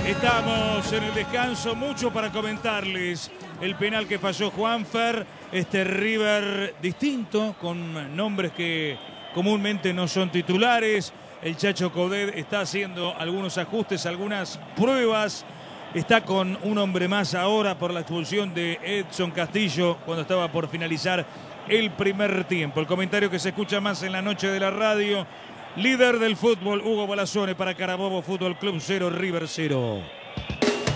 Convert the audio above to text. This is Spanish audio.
Estamos en el descanso, mucho para comentarles. El penal que falló Juanfer, este River distinto, con nombres que comúnmente no son titulares. El Chacho Coudet está haciendo algunos ajustes, algunas pruebas. Está con un hombre más ahora por la expulsión de Edson Castillo cuando estaba por finalizar el primer tiempo. El comentario que se escucha más en la noche de la radio. Líder del fútbol, Hugo Balazzone para Carabobo Fútbol Club 0, River 0.